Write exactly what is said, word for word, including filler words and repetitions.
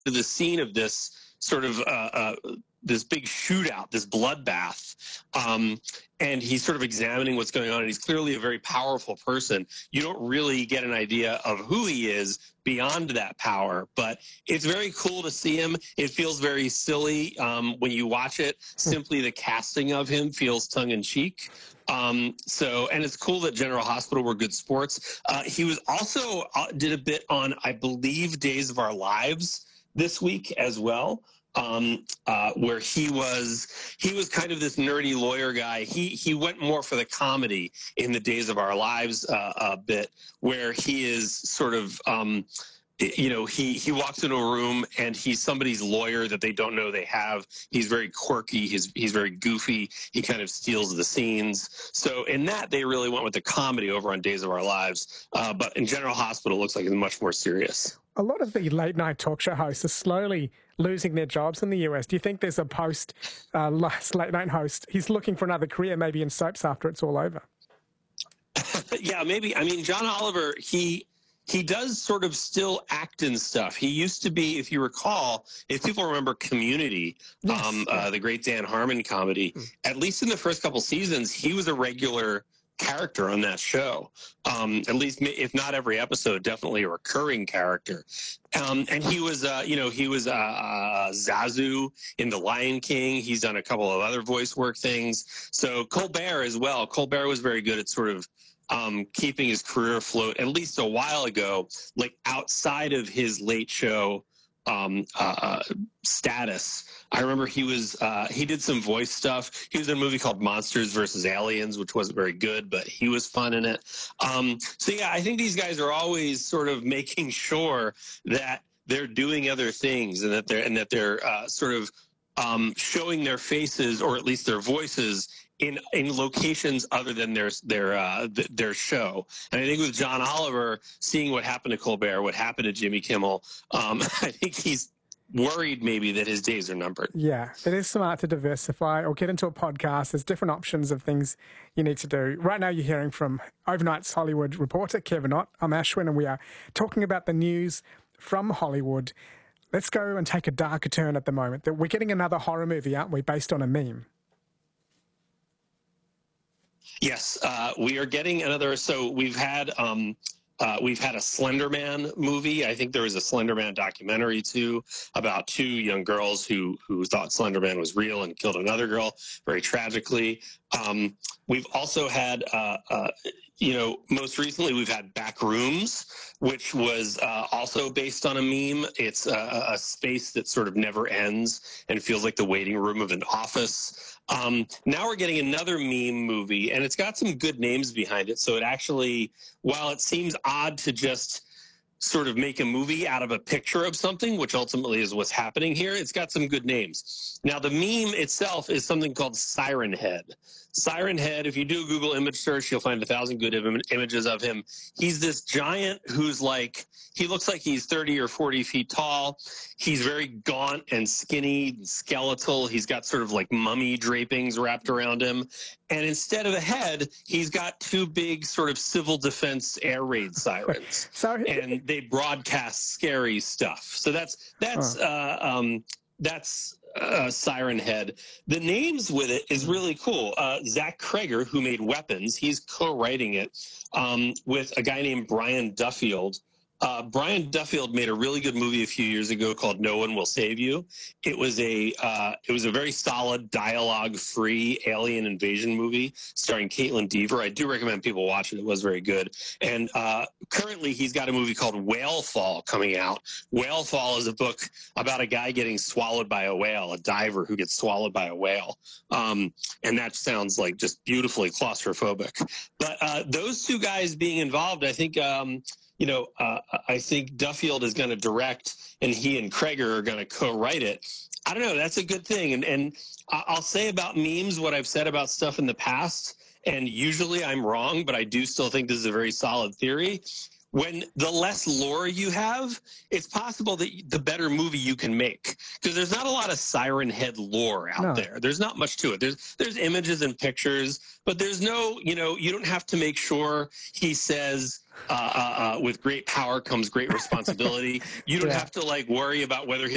to the scene of this sort of uh, uh, this big shootout, this bloodbath, um, and he's sort of examining what's going on, and he's clearly a very powerful person. You don't really get an idea of who he is beyond that power, but it's very cool to see him. It feels very silly um, when you watch it. Simply the casting of him feels tongue-in-cheek. Um, so, and it's cool that General Hospital were good sports. Uh, he was also uh, did a bit on, I believe, Days of Our Lives this week as well. Um, uh, where he was, he was kind of this nerdy lawyer guy. He he went more for the comedy in the Days of Our Lives uh, a bit, where he is sort of, um, you know, he he walks into a room and he's somebody's lawyer that they don't know they have. He's very quirky. He's he's very goofy. He kind of steals the scenes. So in that, they really went with the comedy over on Days of Our Lives. Uh, but in General Hospital, it looks like it's much more serious. A lot of the late night talk show hosts are slowly losing their jobs in the U S. Do you think there's a post uh, late night host? He's looking for another career, maybe in soaps after it's all over. Yeah, maybe. I mean, John Oliver, he he does sort of still act in stuff. He used to be, if you recall, if people remember Community, Yes, um, yeah. uh, the great Dan Harmon comedy, mm. at least in the first couple seasons, he was a regular character on that show. Um, at least, if not every episode, definitely a recurring character. Um, and he was, uh, you know, he was uh, uh, Zazu in The Lion King. He's done a couple of other voice work things. So Colbert as well. Colbert was very good at sort of um, keeping his career afloat, at least a while ago, like outside of his late show um, uh, status. I remember he was, uh, he did some voice stuff. He was in a movie called Monsters versus Aliens, which wasn't very good, but he was fun in it. Um, so yeah, I think these guys are always sort of making sure that they're doing other things and that they're, and that they're uh, sort of um, showing their faces, or at least their voices, in in locations other than their their uh, their show. And I think with John Oliver, seeing what happened to Colbert, what happened to Jimmy Kimmel, um, I think he's worried maybe that his days are numbered. Yeah, it is smart to diversify or get into a podcast. There's different options of things you need to do. Right now you're hearing from Overnight's Hollywood reporter, Kevin Ott. I'm Ashwin, and we are talking about the news from Hollywood. Let's go and take a darker turn at the moment. That we're getting another horror movie, aren't we, based on a meme? Yes, uh, we are getting another. So we've had um, uh, we've had a Slender Man movie. I think there was a Slender Man documentary too, about two young girls who who thought Slender Man was real and killed another girl very tragically. Um, we've also had, uh, uh, you know, most recently we've had Backrooms, which was uh, also based on a meme. It's a, a space that sort of never ends and feels like the waiting room of an office. Um, now we're getting another meme movie, and it's got some good names behind it. So it actually, while it seems odd to just sort of make a movie out of a picture of something, which ultimately is what's happening here, it's got some good names. Now, the meme itself is something called Siren Head. Siren Head, if you do a Google image search, you'll find a thousand good im- images of him. He's this giant who's like, he looks like he's thirty or forty feet tall. He's very gaunt and skinny and skeletal. He's got sort of like mummy drapings wrapped around him. And instead of a head, he's got two big sort of civil defense air raid sirens. Sorry. And they broadcast scary stuff. So that's, that's, huh. uh, um, that's, Uh, Siren Head. The names with it is really cool. Uh, Zach Kreger, who made Weapons, he's co-writing it um, with a guy named Brian Duffield. Uh, Brian Duffield made a really good movie a few years ago called No One Will Save You. It was a uh, it was a very solid dialogue-free alien invasion movie starring Caitlin Dever. I do recommend people watch it. It was very good. And uh, currently, he's got a movie called Whale Fall coming out. Whale Fall is a book about a guy getting swallowed by a whale, a diver who gets swallowed by a whale. Um, and that sounds like just beautifully claustrophobic. But uh, those two guys being involved, I think. Um, You know, uh, I think Duffield is going to direct, and he and Kreger are going to co-write it. I don't know. That's a good thing. And, and I'll say about memes what I've said about stuff in the past, and usually I'm wrong, but I do still think this is a very solid theory. When the less lore you have, it's possible that the better movie you can make, because there's not a lot of Siren Head lore out No. there. There's not much to it. There's there's images and pictures, but there's no, you know, you don't have to make sure he says uh, uh, uh, with great power comes great responsibility. You don't Yeah. have to like worry about whether